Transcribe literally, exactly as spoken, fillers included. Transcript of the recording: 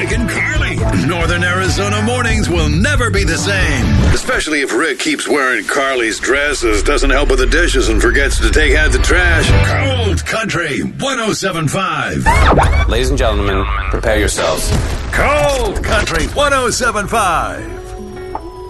Rick and Carly. Northern Arizona mornings will never be the same. Especially if Rick keeps wearing Carly's dresses, doesn't help with the dishes, and forgets to take out the trash. Cold Country one oh seven point five. Ladies and gentlemen, prepare yourselves. Cold Country one oh seven point five.